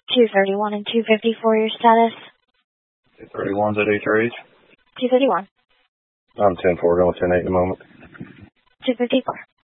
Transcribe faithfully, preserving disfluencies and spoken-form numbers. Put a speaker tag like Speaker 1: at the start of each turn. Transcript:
Speaker 1: two thirty-one and two fifty-four, your status?
Speaker 2: two thirty-one's at H R H.
Speaker 1: two fifty-one.
Speaker 2: I'm ten four, going ten eight in a moment.
Speaker 1: two fifty-four.